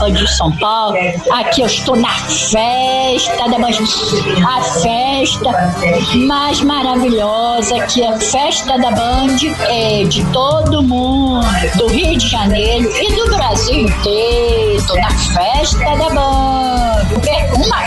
Band de São Paulo. Aqui eu estou na festa da Band, a festa mais maravilhosa, que é a festa da Band, é de todo mundo, do Rio de Janeiro e do Brasil inteiro. Estou na festa da Band.